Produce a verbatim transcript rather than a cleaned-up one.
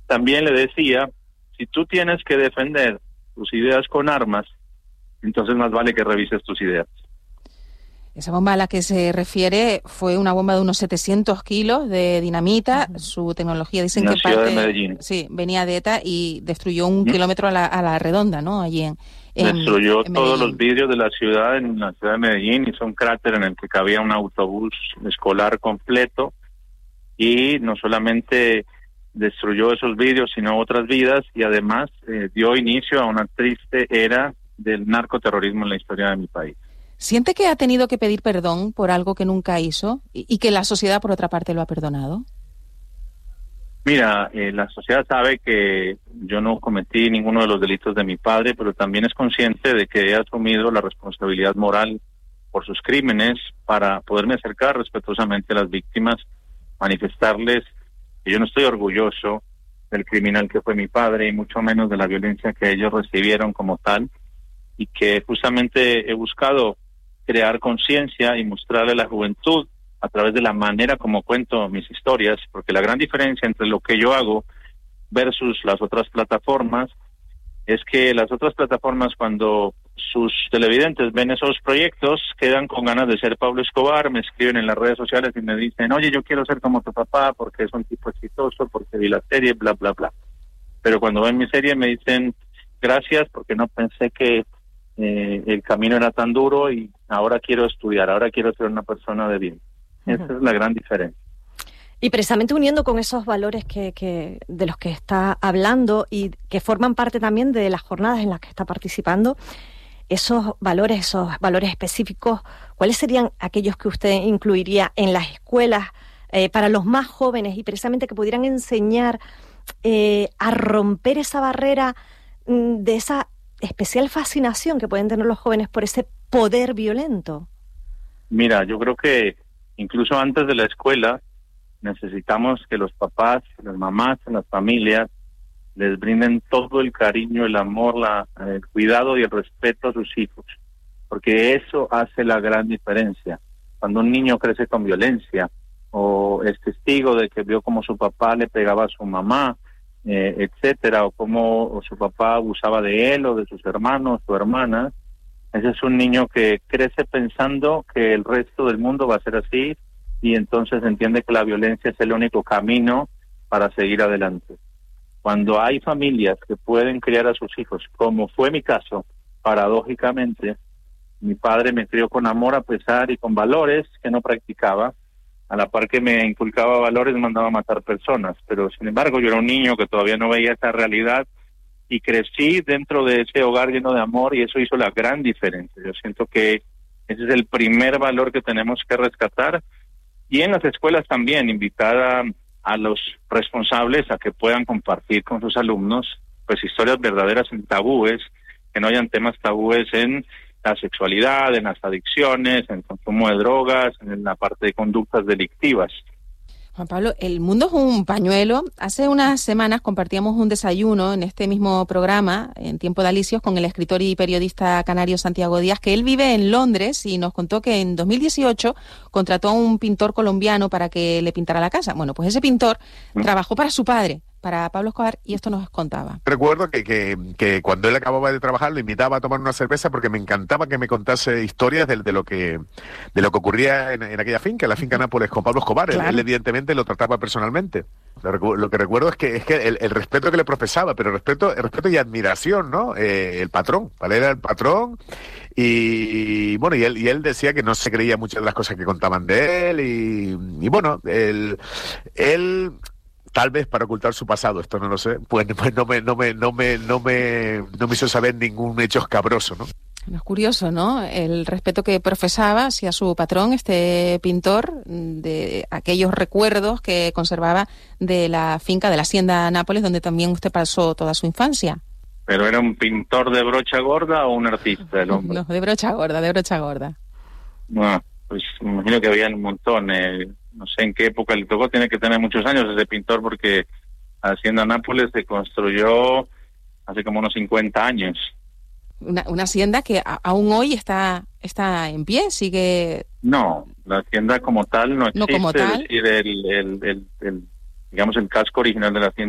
también le decía, si tú tienes que defender tus ideas con armas, entonces más vale que revises tus ideas. Esa bomba a la que se refiere fue una bomba de unos setecientos kilos de dinamita. Uh-huh. Su tecnología, dicen en que la ciudad parte, de Medellín. Sí, venía de ETA y destruyó un uh-huh. kilómetro a la, a la redonda, ¿no? Allí en, en Destruyó en todos los vidrios de la ciudad, en la ciudad de Medellín, hizo un cráter en el que cabía un autobús escolar completo, y no solamente destruyó esos vidrios, sino otras vidas, y además eh, dio inicio a una triste era del narcoterrorismo en la historia de mi país. ¿Siente que ha tenido que pedir perdón por algo que nunca hizo y, y que la sociedad, por otra parte, lo ha perdonado? Mira, eh, la sociedad sabe que yo no cometí ninguno de los delitos de mi padre, pero también es consciente de que he asumido la responsabilidad moral por sus crímenes para poderme acercar respetuosamente a las víctimas, manifestarles que yo no estoy orgulloso del criminal que fue mi padre y mucho menos de la violencia que ellos recibieron como tal, y que justamente he buscado crear conciencia y mostrarle a la juventud a través de la manera como cuento mis historias, porque la gran diferencia entre lo que yo hago versus las otras plataformas es que las otras plataformas, cuando sus televidentes ven esos proyectos, quedan con ganas de ser Pablo Escobar, me escriben en las redes sociales y me dicen, oye, yo quiero ser como tu papá porque es un tipo exitoso, porque vi la serie, bla, bla, bla. Pero cuando ven mi serie me dicen, gracias, porque no pensé que Eh, el camino era tan duro y ahora quiero estudiar, ahora quiero ser una persona de bien. Uh-huh. Esa es la gran diferencia. Y precisamente uniendo con esos valores que, que de los que está hablando y que forman parte también de las jornadas en las que está participando, esos valores, esos valores específicos, ¿cuáles serían aquellos que usted incluiría en las escuelas eh, para los más jóvenes y precisamente que pudieran enseñar eh, a romper esa barrera mm, de esa especial fascinación que pueden tener los jóvenes por ese poder violento? Mira, yo creo que incluso antes de la escuela necesitamos que los papás, las mamás, las familias les brinden todo el cariño, el amor, la, el cuidado y el respeto a sus hijos, porque eso hace la gran diferencia. Cuando un niño crece con violencia o es testigo de que vio como su papá le pegaba a su mamá, Eh, etcétera, o cómo su papá abusaba de él o de sus hermanos o hermanas, ese es un niño que crece pensando que el resto del mundo va a ser así y entonces entiende que la violencia es el único camino para seguir adelante. Cuando hay familias que pueden criar a sus hijos, como fue mi caso, paradójicamente, mi padre me crió con amor a pesar y con valores que no practicaba. A la par que me inculcaba valores, mandaba a matar personas, pero sin embargo yo era un niño que todavía no veía esa realidad y crecí dentro de ese hogar lleno de amor y eso hizo la gran diferencia. Yo siento que ese es el primer valor que tenemos que rescatar, y en las escuelas también invitar a, a los responsables a que puedan compartir con sus alumnos pues historias verdaderas en tabúes, que no hayan temas tabúes en la sexualidad, en las adicciones, en el consumo de drogas, en la parte de conductas delictivas. Juan Pablo, el mundo es un pañuelo. Hace unas semanas compartíamos un desayuno en este mismo programa, en Tiempo de Alicios, con el escritor y periodista canario Santiago Díaz, que él vive en Londres y nos contó que en dos mil dieciocho contrató a un pintor colombiano para que le pintara la casa. Bueno, pues ese pintor ¿Mm? trabajó para su padre, para Pablo Escobar, y esto nos contaba. Recuerdo que, que, que cuando él acababa de trabajar lo invitaba a tomar una cerveza porque me encantaba que me contase historias de, de lo que de lo que ocurría en, en aquella finca, en la finca Nápoles con Pablo Escobar. Claro. Él, él evidentemente lo trataba personalmente. Lo, lo que recuerdo es que es que el, el respeto que le profesaba, pero respeto, el respeto y admiración, ¿no? Eh, el patrón, ¿vale? Era el patrón. Y, y bueno, y él, y él decía que no se creía muchas de las cosas que contaban de él y, y bueno, él, él tal vez para ocultar su pasado, esto no lo sé, pues, pues no me no me no me no me no me hizo saber ningún hecho escabroso, ¿no? Es curioso, ¿no? El respeto que profesaba hacia su patrón, este pintor, de aquellos recuerdos que conservaba de la finca, de la hacienda Nápoles, donde también usted pasó toda su infancia. ¿Pero era un pintor de brocha gorda o un artista, el hombre? No, de brocha gorda, de brocha gorda. Bueno, pues me imagino que había un montón. Eh, no sé en qué época le tocó, tiene que tener muchos años ese pintor, porque la hacienda Nápoles se construyó hace como unos cincuenta años. Una, una hacienda que a, aún hoy está está en pie, sigue... No, la hacienda como tal no existe, no como tal. Es decir, el, el, el, el, digamos el casco original de la hacienda